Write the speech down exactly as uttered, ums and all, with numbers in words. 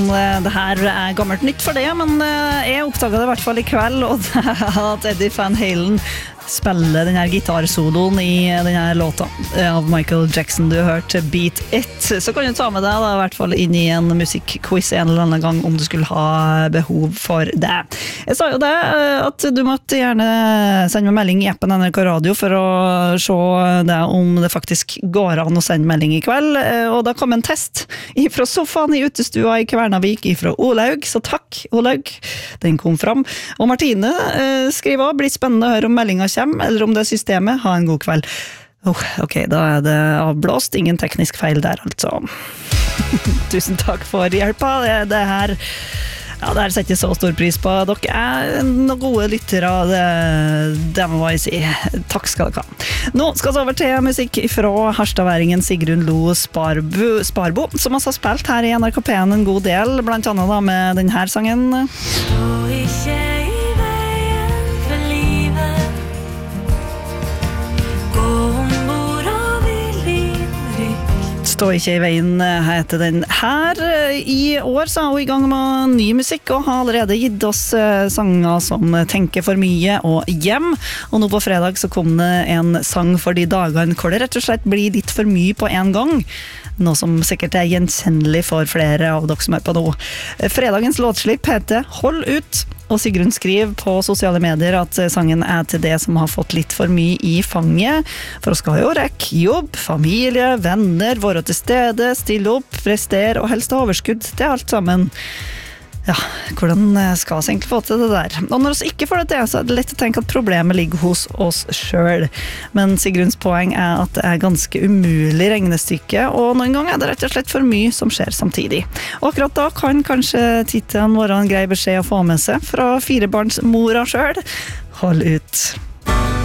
om det her er gammelt nytt for det, men jeg oppdaget det i hvert fall i kveld, og det er at Eddie Van Halen spiller den her gitarsoloen i den her låta av Michael Jackson. Du har hørt Beat It, så kan du ta med deg da, i hvert fall inn i en musikkquiz en eller annen gang om du skulle ha behov for det. Jeg sa jo det, at du måtte gjerne sende meg melding i appen N R K Radio for å se det om det faktisk går an å sende melding i kveld, og da kom en test fra sofaen i utestua i Kvernavik fra Olaug, så takk Olaug, den kom fram. Og Martine skriver også, blir spennende å høre om meldinga eller om det er systemet, ha en god kveld. Oh, ok, da er det avblåst, ingen teknisk feil der altså. Tusen takk for hjelpa, det, det her ja, det her setter jeg så stor pris på. Dere er noen gode lyttere, det, det må jeg si. Takk skal dere ha. Nå skal vi over til musikk fra harstadværingen Sigrun Lo Sparbo, Sparbo, som også har spilt her i N R K P en en god del, blant annet da med denne sangen. Stå ikke i veien for livet, Stå ikke i veien heter den her. I år så er hun i gang med ny musikk og har allerede gitt oss sanger som Tenker for mye og Hjem. Og nå på fredag så kom det en sang for de dagene hvor det rett og slett blir litt for mye på en gang. Noe som sikkert er gjenkjennelig for flere av dere som er på nå. Fredagens låtslipp heter Hold ut, og Sigrun skriver på sosiale medier at sangen er til det som har fått litt for mye i fanget, for å skal jo rekke jobb, familie, venner, være til stede, stille opp, prestere og helst ha overskudd til alt sammen. Ja, hvordan skal vi egentlig få til det der? Og når vi ikke får det til, så er det lett å tenke at problemet ligger hos oss selv. Men Sigruns poeng er at det er ganske umulig regnestykke, og noen ganger er det rett og slett for mye som skjer samtidig. Og akkurat da kan kanskje tittelen være en grei beskjed å få med seg fra firebarnsmora selv. Hold ut!